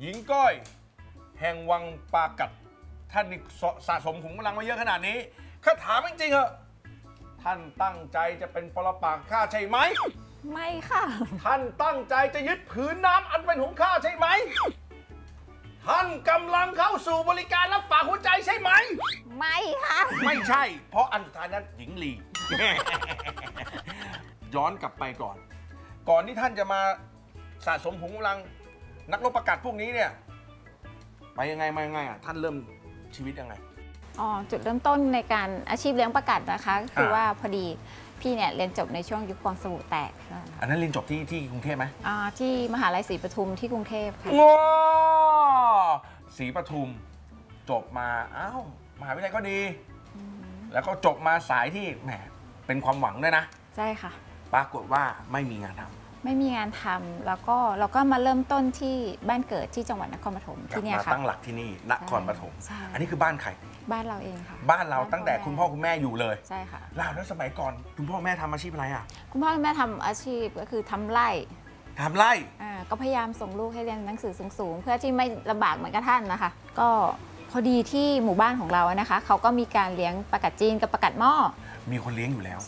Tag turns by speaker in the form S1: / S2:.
S1: หญิงก้อยแห่งวังปากัดท่านนี่สะสมขุมกำลังมาเยอะขนาดนี้ข้าถามจริงๆเหอะท่านตั้งใจจะเป็นปรปักษ์ข้าใช่ไหม
S2: ไม่ค่ะ
S1: ท่านตั้งใจจะยึดผืนน้ำอันเป็นของข้าใช่ไหมท่านกำลังเข้าสู่บริการรับฝากหัวใจใช่ไหม
S2: ไม่ค่ะ
S1: ไม่ใช่เพราะอันสุดท้ายนั้นหญิงลี ย้อนกลับไปก่อนที่ท่านจะมาสะสมขุมกำลังนักรบประกาศพวกนี้เนี่ยไปยังไงมายังไงอ่ะท่านเริ่มชีวิตยังไง
S2: จุดเริ่มต้นในการอาชีพเลี้ยงประกัดนะคะคือว่าพอดีพี่เนี่ยเรียนจบในช่วงยุคฟองสบู่แตก
S1: อันนั้นเรียนจบที่กรุงเทพไหม
S2: ที่มหาลัยศรีปทุมที่กรุงเทพค่ะ
S1: ง้อศรีปทุมจบมามหาวิทยาลัยก็ดีแล้วก็จบมาสายที่แหมเป็นความหวังด้วยนะ
S2: ใช่ค่ะ
S1: ปรากฏว่าไม่มีงานทำ
S2: ไม่มีงานทำแล้วก็เราก็มาเริ่มต้นที่บ้านเกิดที่จังหวัดนครปฐมที่นี่ค่ะ
S1: ตั้งหลักที่นี่นครปฐมอันนี้คือบ้านใคร
S2: บ้านเราเองค่ะ
S1: บ้านเราตั้งแต่คุณพ่อคุณแม่อยู่เลย
S2: ใช่ค่ะ
S1: แล้วสมัยก่อนคุณพ่อแม่ทำอาชีพอะไรอ่ะ
S2: คุณพ่อคุณแม่ทำอาชีพก็คือทำไร่ก็พยายามส่งลูกให้เรียนหนังสือสูงๆเพื่อที่ไม่ลำบากเหมือนกับท่านนะคะก็พอดีที่หมู่บ้านของเรานะคะเขาก็มีการเลี้ยงปลากัดจีนกับปลากัดหม้อ
S1: มีคนเลี้ยงอยู่แล้ว